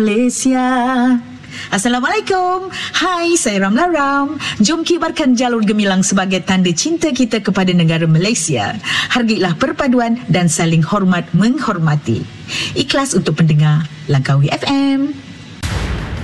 Malaysia. Assalamualaikum. Hai, saya Ramla Ram. Jom kibarkan jalur gemilang sebagai tanda cinta kita kepada negara Malaysia. Hargailah perpaduan dan saling hormat menghormati. Ikhlas untuk pendengar Langkawi FM.